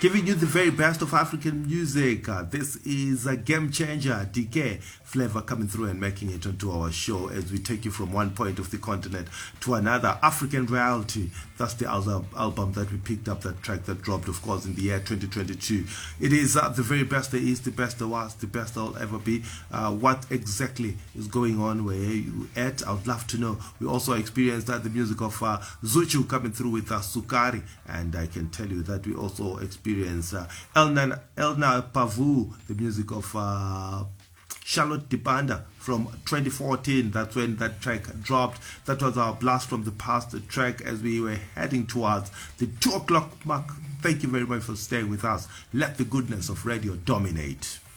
Giving you the very best of African music. This is a Game Changer, DK Flavor, coming through and making it onto our show as we take you from one point of the continent to another. African Reality, that's the album that we picked up, that track that dropped, of course, in the year 2022. It is the very best there is, the best there was, the best there'll ever be. What exactly is going on, where you at? I would love to know. We also experienced the music of Zuchu coming through with Sukari, and I can tell you that we also experienced Elna Pavu, the music of Charlotte Dipanda from 2014. That's when that track dropped. That was our blast from the past track as we were heading towards the 2 o'clock mark. Thank you very much for staying with us. Let the goodness of radio dominate.